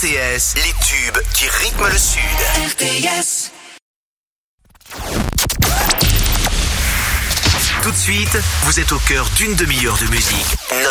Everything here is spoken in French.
RTS, les tubes qui rythment le Sud. RTS. Tout de suite, vous êtes au cœur d'une demi-heure de musique